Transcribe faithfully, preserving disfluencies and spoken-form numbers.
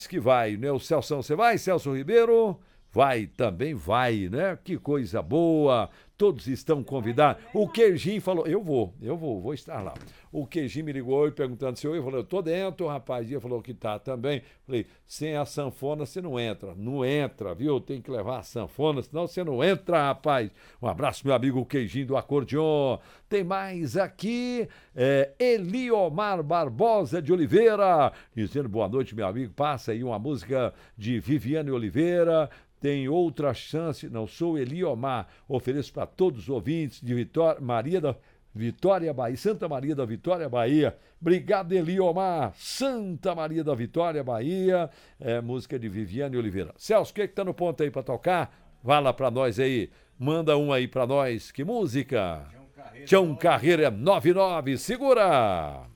que vai, né? O Celso, você vai, Celso Ribeiro? Vai, também vai, né? Que coisa boa. Todos estão convidados. O Queijinho falou, eu vou, eu vou, vou estar lá. O Queijinho me ligou e perguntando se eu ia. Eu falei, eu tô dentro, o rapaz. E ele falou que tá também. Falei, sem a sanfona você não entra. Não entra, viu? Tem que levar a sanfona, senão você não entra, rapaz. Um abraço, meu amigo Queijinho do acordeon. Tem mais aqui, é, Eliomar Barbosa de Oliveira, dizendo boa noite, meu amigo. Passa aí uma música de Viviane Oliveira. Tem outra chance, não sou Eliomar, ofereço para todos os ouvintes de Vitória, Maria da Vitória Bahia, Santa Maria da Vitória Bahia. Obrigado, Eliomar, Santa Maria da Vitória Bahia, é, música de Viviane Oliveira. Celso, o que é que tá no ponto aí para tocar? Vai lá para nós aí, manda um aí para nós, que música? Tião Carreira é nove nove, segura!